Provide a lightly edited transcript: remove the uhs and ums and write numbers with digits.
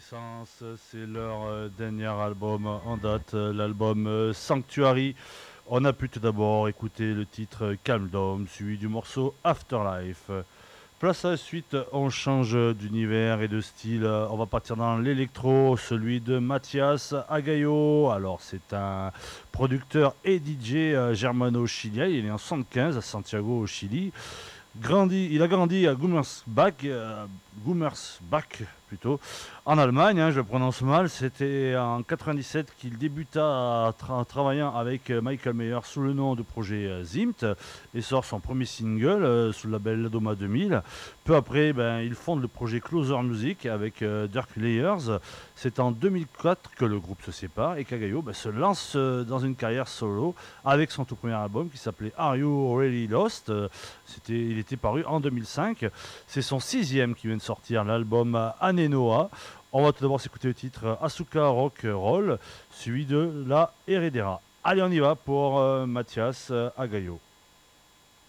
Essence, c'est leur dernier album en date, l'album Sanctuary. On a pu tout d'abord écouter le titre Calm Down, suivi du morceau Afterlife. Place à la suite, on change d'univers et de style. On va partir dans l'électro, celui de Mathias Agayo. Alors, c'est un producteur et DJ germano-chilien. Il est né en 75 à Santiago, au Chili. Il a grandi à Gummersbach plutôt, en Allemagne, hein, je le prononce mal. C'était en 97 qu'il débuta travaillant avec Michael Mayer sous le nom de projet Zimt et sort son premier single sous le label Doma 2000. Peu après, il fonde le projet Closer Music avec Dirk Layers. C'est en 2004 que le groupe se sépare et Kagayo se lance dans une carrière solo avec son tout premier album qui s'appelait Are You Really Lost. Il était paru en 2005. C'est son sixième qui vient de sortir, l'album Anenoa. On va tout d'abord s'écouter le titre Asuka Rock Roll, suivi de La Heredera. Allez, on y va pour Mathias Agayo.